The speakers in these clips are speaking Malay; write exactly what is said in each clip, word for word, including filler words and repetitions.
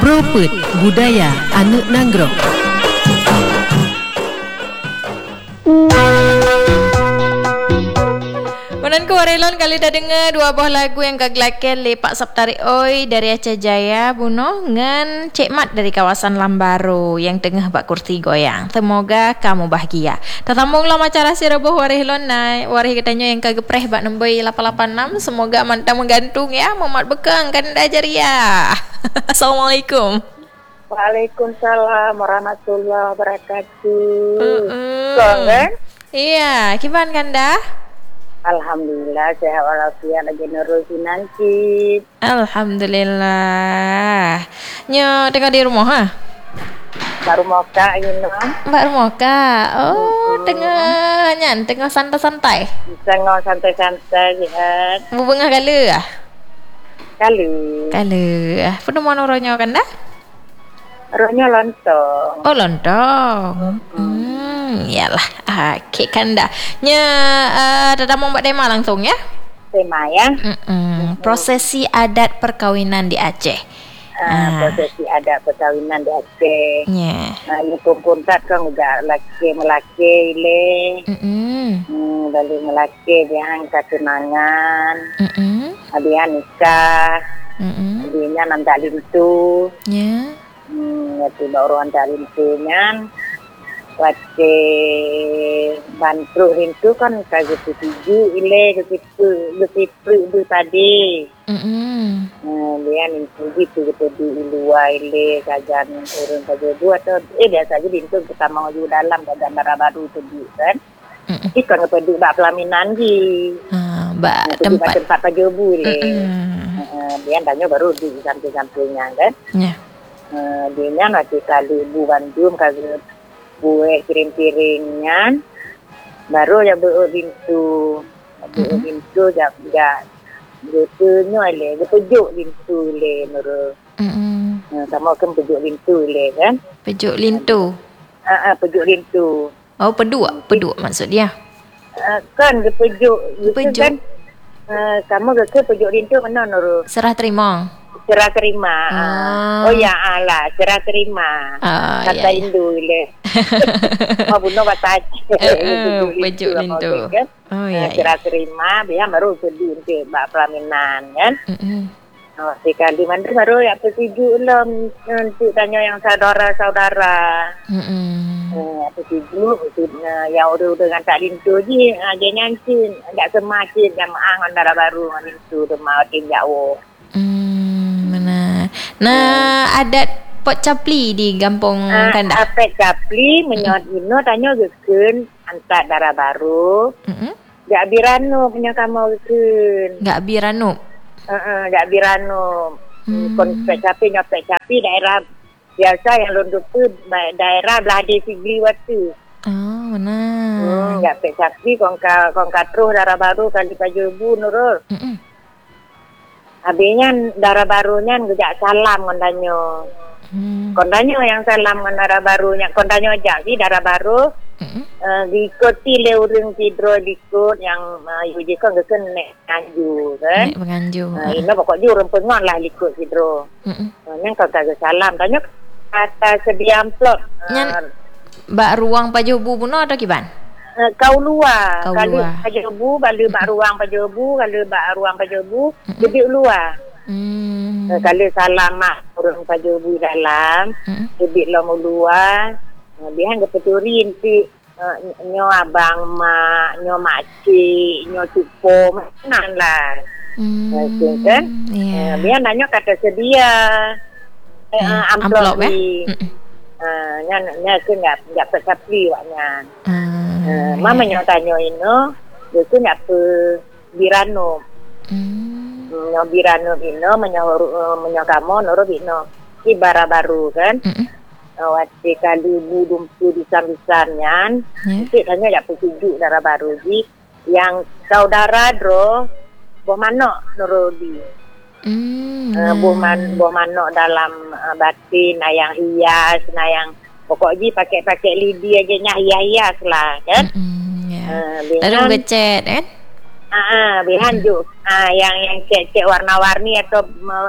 Propet Budaya Anu Nanggro. Menanku warelon kali dah dengar dua buah lagu yang kagelaken Lepak Saptari Oi dari Aceh Jaya Buno ngan Cik Mat dari kawasan Lambaru yang tengah bak kursi goyang. Semoga kamu bahagia. Tatambunglah macara si rebuh warelon naik warih katanya yang kagepreh bak nomboi lapan lapan enam. Semoga mantap menggantung ya Muhammad Bekang kan dah jaria. Assalamualaikum. Waalaikumsalam warahmatullahi wabarakatuh. Uh-uh. Kau kan? Iya, gimana kan dah? Alhamdulillah sehat walafiat lagi nerusi nanti. Alhamdulillah. Nyo tengah di rumah ha? Baru moka ini no. Baru moka. Oh, hmm. tengah nyan, tengah santai-santai. Tengah santai-santai sihat. Bubengah kala ah? Kala. Kala. Ah, penuh mana ronya kan dah? Ronya lontong. Oh, lontong. Hmm. Hmm, yalah. Okey kan dah. Nya uh, dah mau buat tema langsung ya? Tema ya. Mm-mm. Prosesi adat perkawinan di Aceh. Uh, ah. Prosesi adat perkawinan di Aceh. Ya. Yeah. Uh, ini pun kan juga laki melaki le. Mm. Hmm, lalu melaki dia angkat tunangan. Mm. Dia nikah. Mm. Dia nanti lintu. Ya. Yeah. Hmm, itu baru anda lintunya. Waktu bantu rintu kan kaget tujuh ile begitu begitu itu tadi. Mm. Hmm, dia rintu gitu gitu di luar ile kajian urun saja dua atau eh biasa aja rintu pertama maju dalam kajian baru itu di kan. Mm. Ikan apa di bak pelaminan di. Ah, bak nah, tempat tempat pajobu ile. Mm. Uh, dia tanya baru di samping-sampingnya kan. Ya. Yeah. Uh, dia nya masih kali Bu Bandung kaget buat piring-piringnya baru ya buat pintu buat pintu jap jap betunya le betujuk pintu le nuru mm sama kan pejuk pintu le kan pejuk lintu ah uh, pejuk pintu oh peduk peduk maksud dia uh, kan dia pejuk pejuk kan uh, kamu ke pejuk pintu mana nuru serah terima serah terima. Ah. Oh ya Allah, serah terima. Ah, kata ya, Hindu le. Mau bunuh kata Heeh, pejuk lintu. Oh ya. Serah terima, biar baru pergi untuk bak pelaminan kan. Heeh. Oh, sekali mandi baru ya persetuju lom untuk tanya yang saudara-saudara. Heeh. Eh, persetuju yang udah dengan tak lintu je, aja nyanci, enggak semacam jamaah antara baru lintu rumah tim jauh. Hmm, mana? Nah, adat pot capli di kampung uh, Kandah. Apa capli menyot mm. ino tanya geken antar darah baru. Heeh. Gak birano punya kamu geken. Gak birano. Heeh, uh, gak birano. Hmm. Kon pek capli nyot pek capli daerah biasa yang londok tu daerah beladi sigli waktu. Oh, mana? Hmm, gak pek capli kon ka kon katruh darah baru kali pajubu nurul. Heeh. Habisnya darah barunya ngejak salam kondanyo. Hmm. Kondanyo yang salam dengan darah barunya. Kondanyo aja sih darah baru. Hmm. Uh, diikuti le urang tidro diikut yang uh, yuji kan geken nek anju kan. Nek menganju. Uh, ini pokok ju urang pengon lah ikut tidro. Heeh. Uh, yang kau kagak salam tanya kata sedia amplop. Uh, Nyan bak ruang pajobu puno atau kiban? Uh, kau luar, kau kalau luar. pajobu, kalau bak ruang pajobu, kalau bak ruang pajobu, lebih luar. Hmm. Uh, kalau salam mak orang pajobu dalam, hmm. lebih lama luar. Uh, dia hang kepeturin si uh, nyo abang mak, nyo makcik, nyo cupo, macam lah. Hmm. Uh, kan? Yeah. Uh, dia nanya kata sedia uh, hmm. amplop, amplop di. Eh? Uh, nya nya ke enggak enggak persapli waknya. Hmm. Uh, mama nyo tanya ino, dia tu enggak pe birano. Hmm. Nyo birano ino menyo uh, menyo kamu noro ino. Ki bara baru kan. Hmm. Uh, waktu kali budum tu disan-disannya, yeah. Tanya enggak persetuju darah baru di yang saudara dro boh mano noro di. Hmm. Uh, boh man boh mano dalam uh, batin ayang hias, ayang pokoknya pakai-pakai lidi aja nya hias-hias lah kan. Hmm, ya. Uh, Lalu ngecet kan? Ah, uh, bihan juk. Ah, yang yang cek-cek warna-warni atau uh,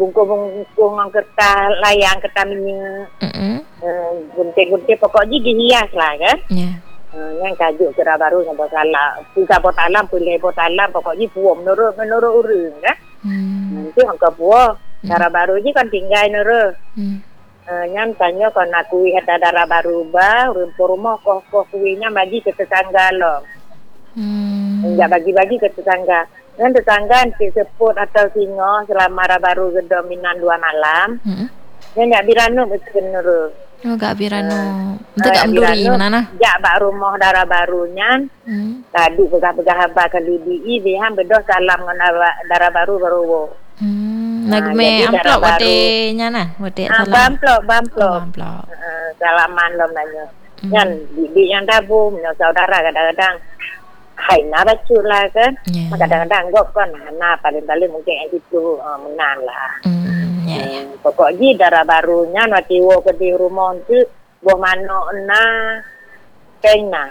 bungkung-bungkung orang kertas layang, kertas minyak. Mm-mm. Uh, gunting-gunting pokoknya dihias lah kan. Ya. Uh, yang kajuk kera baru sampai salam. Pusat potalam, pilih potalam, pokoknya puas menurut menurut orang kan. Hmm. Nanti orang kepuas. Darah baru je kan tinggal nurut. Hmm. Uh, yang tanya kan aku ada darah baru bah, rumput rumah kos-kos kuihnya bagi ke tetangga loh. Hmm. Enggak bagi-bagi ke tetangga. Dan tetangga nanti seput atau singo selama darah baru gedominan dua malam. Hmm. Dia nak birano betul nurut. Oh, gak birano. Uh, Itu gak menduri mana nah? Jak bak rumah darah barunya. Hmm. Tadi pegah-pegah habak kali di di ham bedos salam dengan darah baru baru. Hmm. Ah, Nagu me jadi amplop darah baru. wate nyana, wate Ah, salam. bamplok, Oh, bamplok. amplop. Uh, salaman lom nanya. Hmm. Kan bibi yang tabung, yang saudara kadang-kadang hai nak baca lah kan. Ya. Kadang-kadang gop kan nah paling-paling mungkin yang itu uh, menang lah. Hmm. Ya, ya. Hmm, pokoknya darah barunya nanti wo ke di rumah tu buah manok na kena.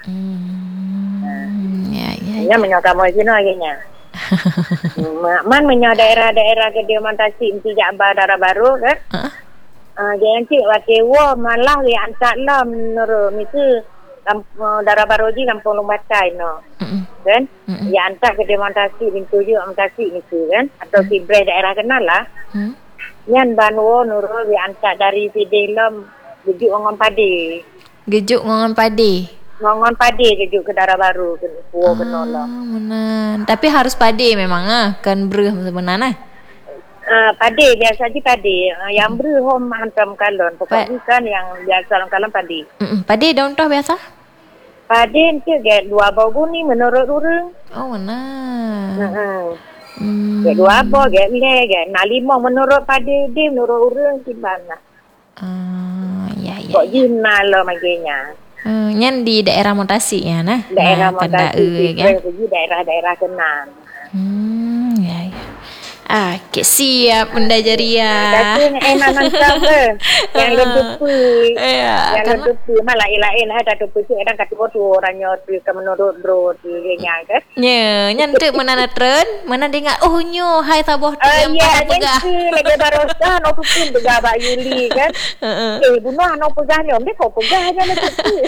Hmm. Ya, ya. Ya menyokap mau sini akhirnya. Man menyo daerah-daerah ke dia mantasi mesti jabar darah baru kan. Heeh. Ah jangan cik wate wo malah dia antak lah menurut mitu darah baru ji kampung Lumbatai no. Mm-mm. Kan? Mm-mm. Ya antak ke dia mantasi pintu je mantasi mitu kan atau si bre daerah kenal lah. Hmm. Nyan banwo nurul dia antak dari Fidelum bujuk ngon padi. Gejuk ngongan padi. Ngon padi gejuk ke darah baru ke puo Ah, kenola. menan. Tapi harus padi memang ah, kan breh sebenarnya. Uh, padi biasa je padi. Uh, yang beri hom hantam kalon. Pokoknya kan yang biasa dalam kalon padi. Mm-mm. Padi daun toh biasa? Padi nanti get dua bau ni menurut orang. Oh, menan. Uh-huh. Hmm. Get dua bau, get le, get nak limau menurut padi dia menurut orang gimana. Ah, ya, ya. Kok jina lo magenya. Hmm, nyan di daerah Montasi ya nah. Daerah nah, Montasi, kan. pergi daerah-daerah kenal. Hmm, ya, ya. Ah, okay, siap Bunda Jaria. Tapi enak mantap ke. Yang ledupi. Ya, Yang karena ledupi malah ilain ada ledupi sih kadang kata tu orangnya tu ke menurut bro tu nya kan. nya nyan tu mana tren, mana dengar oh nyo hai taboh tu Ah yang ya, pada pegah. jadi lagi barosa no pun pegah Pak Yuli kan. Heeh. Eh bunuh no pegahnya, dia kau pegahnya ledupi.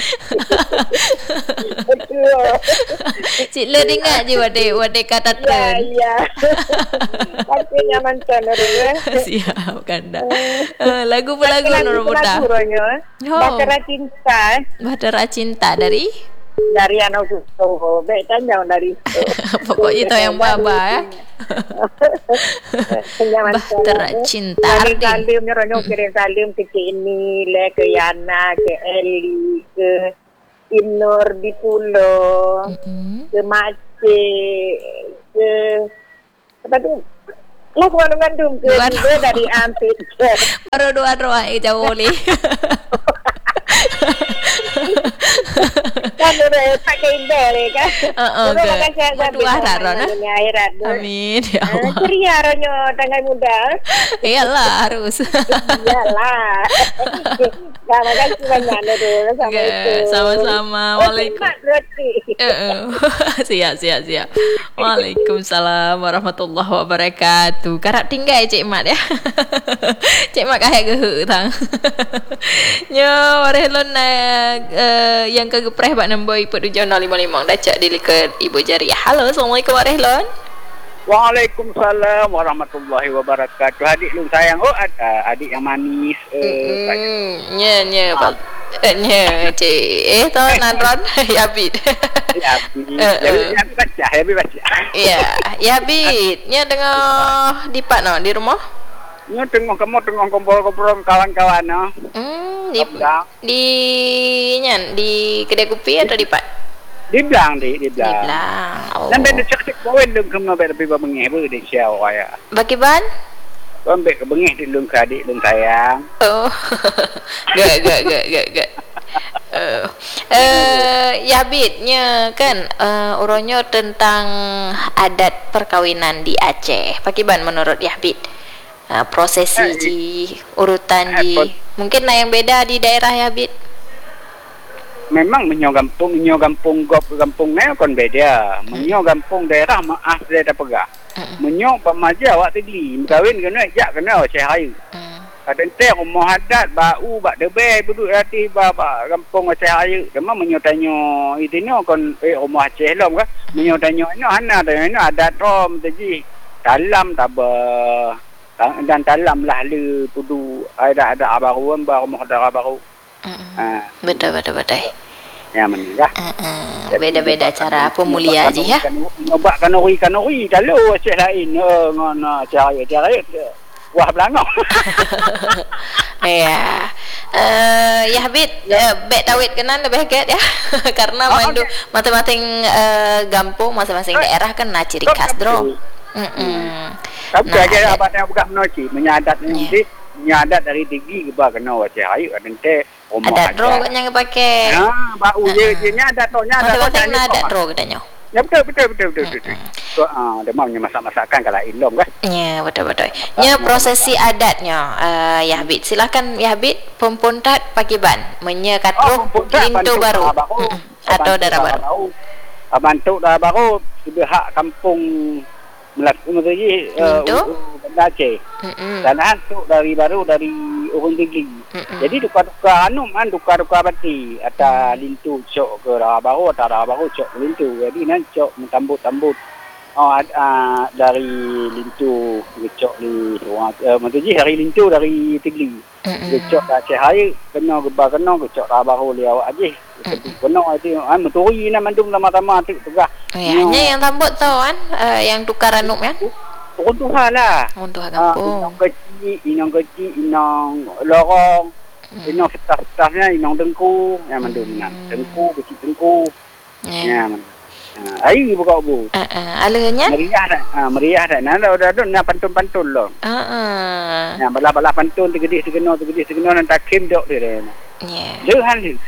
Betul. Cik le dengar je wade wade kata Ya, tren. ya. Tapi nyaman kan orang. Siap kanda. Uh, lagu pun lagu Nur Buddha. Oh. Bahtera Cinta Bahtera Cinta dari dari anak Susto. Baik tanya dari itu. pokoknya itu yang baba ya. Bahtera Cinta Kirim Ardi. salim, nyeronyo kirim salim ke Cik Ini, le ke Yana, ke Eli, ke Inur di Pulau, Mm-mm. ke Makcik, ke apa tu? Lah ke Bandung ke Bandung. juga dari Ampit. Baru dua doa eh jauh boleh. Kan udah pakai indel kan. Heeh, ke. Berdua dah, Ron, ah. Dunia akhirat. Amin ya Ah, Allah. ceria ronyo tangan muda. Iyalah harus. Iyalah. Terima kasih banyak Nurul. Sama Oke, itu. sama-sama. Oh, Waalaikum- terima berarti. Eh, eh. siap siap siap. Waalaikumsalam warahmatullahi wabarakatuh. Karap tinggal Cik Mat ya. Cik Mat kahek gehe tang. Nyo warelon uh, yang kegepreh bak nombor iput tujuh nol lima lima dacak di ke Ibu Jariah. Halo, Assalamualaikum warahmatullahi. Waalaikumsalam warahmatullahi wabarakatuh. Adik lu sayang. Oh, ada adik yang manis. Eh, Hmm, nya nya Pak. Eh, nya Cik. Eh, to Nadron ya bit. ya, Abi. Eh, Ya, eh. ya, Abi baca, ya, Abi baca. Iya, ya bit. Nya dengar di Pak no di rumah. Ini tengok kamu tengok kumpul-kumpul kawan-kawan, no. Hmm, di Abang. di nyan di kedai kopi atau di Pak? Di belang di, di Di belang. belang. Oh. Dan benda cek-cek bawen dong kamu beda pipa bengih bu di siau ya. Bagi ban? Kau ambek bengih di lung adik lung sayang. Oh. Gak gak gak gak gak. Eh, uh, ya bitnya kan uh, uronyo tentang adat perkawinan di Aceh. Pakiban menurut Yahbit. Uh, prosesi Eh, ji urutan eh, ji pon- mungkin lah yang beda di daerah Yahbit. Memang menyo kampung, menyo kampung gop kampung ne kon beda. Menyo kampung daerah maaf dia dah pegah. Menyok pemaja awak tegli. Kahwin kena jak kena cahaya. Hmm. Kadang teh rumah adat bau bak debe duduk hati ba ba kampung cahaya. Demam menyok tanya itino kon eh rumah Aceh lom ka. Menyok tanya ino hana dah ino adat rom teji. Dalam taba dan dalam lah le pudu ada ada abaru ba rumah ada abaru. Hmm. Ha. Betul betul betul. Ya meninggal. Uh-uh. Beda-beda cara pemulia aja ya. Nobak kanori kanori kalau Aceh lain eh ngono cahaya cahaya. Wah belangau. Ya. Eh ya Habib, ya. Bet tawit kenan lebih get ya. Karena Oh, mandu okay. masing-masing uh, kampung, masing-masing daerah kan na ciri khas dro. Heeh. Tapi Nah, aja ada- abang yang bukan menoci menyadat Ya. nanti menyadat dari tinggi ke bawah kena cahaya nanti rumah Ada dro kan yang pakai. Ha, bau je je nyadat tu nyadat tu Masing-masing na ada dro katanya. Ya betul betul betul betul betul. So ah dia maunya masak-masakan kalau ilom kan. Ya, betul-betul. Nya prosesi adatnya uh, ya Habib. Silakan ya Habib pempontat pagi ban menyekat roh lintu baru. Mm-mm. Atau darah baru. Abang tu dah baru sudah hak kampung Melaka Melaka Lintu? Banda Aceh. Mm-mm. Tanah tu dari baru dari Urun Tinggi. Mm-mm. Jadi dukar-dukar anu kan dukar-dukar bati ada lintu cok ke arah baru atau arah baru cok ke lintu. Jadi nan cok mentambut-tambut. Oh ad, uh, dari lintu gecok di ruang uh, maksudnya dari lintu dari Tigli. Mm-mm. Gecok dah cahaya kena gebah kena gecok arah baru dia awak aje. Kena itu ah menturi na mandung lama-lama tu tegah. Ya, nya yang tambut tu kan uh, yang tukar anup kan. Turun Tuhan lah. Untuk Ah, kampung. inang kecil, inang kecil, inang lorong, inang setah-setahnya, inang dengku, yang mandul minat. Dengku, kecil dengku, Ya. ya. Ah, air buka bu. Uh, uh, alahnya? Meriah dah, ah, meriah dah. Nah, dah dah dah nak pantun-pantun loh. Uh, uh. Ya, balah-balah pantun tegedih tegeno tegedih tegeno nan takim dok dia dah. Ya. Lehan dia.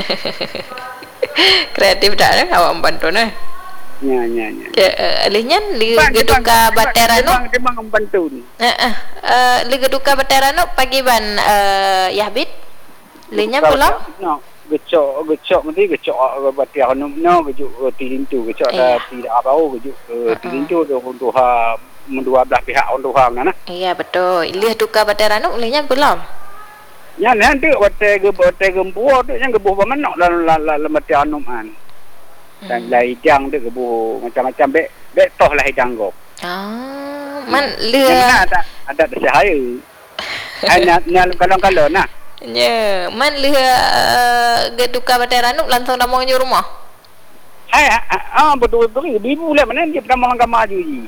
Kreatif dah eh awak bantu nah. Ya, ya, ya. Ya, uh, alahnya li Bang, geduka bang, bateranu. bang, dia bang pantun. Uh, uh. Uh, li geduka bateranu pagi ban uh, ya Habib. Linya pulau? No. Gecok, gecok mesti gecok bati anu no gecok tilintu gecok ada tidak apa gecok tilintu tu untuk ha mendua belah pihak untuk ha mana. Iya betul. Li duka bateranu linya belum. Ya nanti wate ge wate gembuo tu yang gebuh pemenok dalam dalam mati anu an. Dan lai jang tu gebuh macam-macam be be toh lah hidang go. Ah, man li Ada ada cahaya. Ana na kalau-kalau nah. nya man li uh, geduka bateranu langsung namong nyu rumah. Hai ah betul-betul ibu lah mana dia pernah malang maju ji.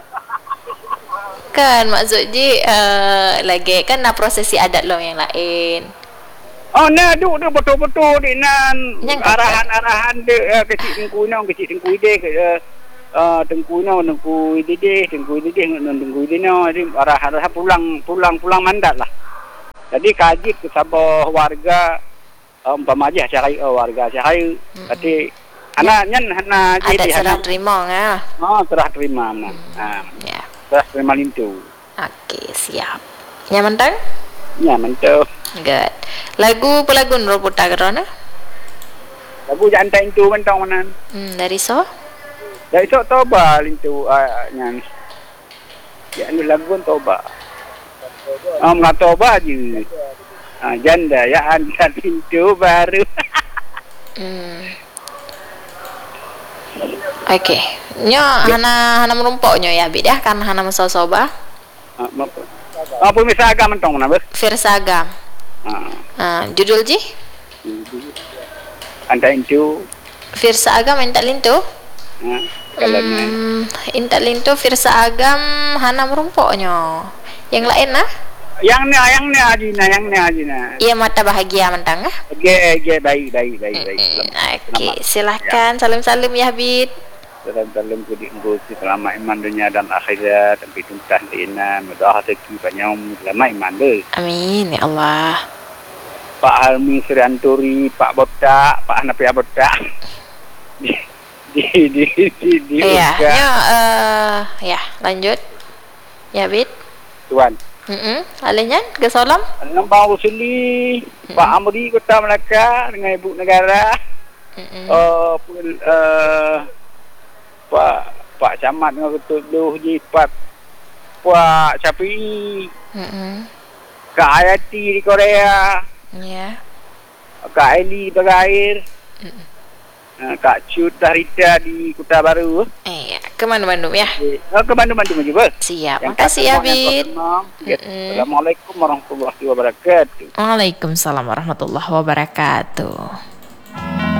Kan maksud ji uh, lagi kan na prosesi adat lo yang lain. Oh nah duk tu betul-betul di nan Yang arahan-arahan dia uh, kecil tengku nang kecil tengku ide ke uh, tengku nang tengku ide tengku ide nang tengku ide no arahan pulang pulang pulang mandat lah. Jadi kaji ke sabah warga uh, umpama aja cari uh, warga cari berarti anaknya hana Adat jadi serah hana terima ngah. oh serah terima nah. Ha Ya. serah terima lintu. Okey, siap. Nyaman tang? Ya mantap. Good. Lagu pelagu nro putar kerana? Lagu jantai itu mentang mana. Hmm, dari so? Dari sok toba lintu uh, nyan. Ya ni lagu toba. Ah, um, toba je. Ah, janda ya anda pintu baru. Hmm. Okey. Nya hana hana merumpoknya ya Habib ya kan hana mesosoba. Ah, apa? Apa misal agak mentong mana bos? Firsagam. Ah, Ah, judul ji? anda itu. Firsa Agam entak lintu. Ah, kalau ni. Hmm, entak lintu Firsa Agam hana merumpoknya. Yang lain nah? Yang ni, yang ni ajina, yang ni ajina. Ia mata bahagia mentang ah. Okey, okey, baik, baik, baik, baik. Okey, silakan salam-salam ya Habib. Dalam-dalam kudi ngurus selama iman dunia dan akhirat sampai tuntas dina mudah rezeki banyak selama iman deh. Amin ya Allah. Pak Halmi Sri Anturi, Pak Botak, Pak Hanafi Botak. Di di di di di. Iya, nya eh ya, lanjut. Ya Habib. Tuan. Heeh, alihnya ke solam. Nambah Rusuli, Pak Amri Kota Melaka dengan Ibu Negara. Heeh. Uh, pun uh, Pak Pak Camat dengan Ketua Duh Jipat Pak Syafi'i, Mm-mm. Kak Hayati di Korea, Ya. Kak Eli di Bagair, Mm-mm. uh, Kak Cut Rita di Kota Baru. Eh, ya, ke Bandung-Bandung ya. Uh, ke Bandung-Bandung juga. Siap. Yang Makasih ya, kata yang Bin. keenam, ya, Mm-mm. Assalamualaikum warahmatullahi wabarakatuh. Waalaikumsalam warahmatullahi wabarakatuh.